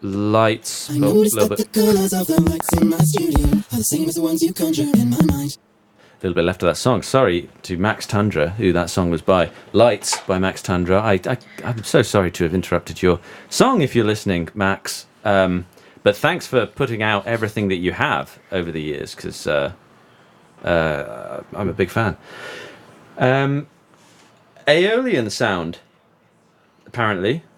Lights. I noticed that the colors of the lights in my studio are the same as the ones you conjure in my mind. A little bit left of that song. Sorry to Max Tundra, who that song was by. Lights by Max Tundra. I'm so sorry to have interrupted your song if you're listening, Max. But thanks for putting out everything that you have over the years, because I'm a big fan. Aeolian sound, apparently.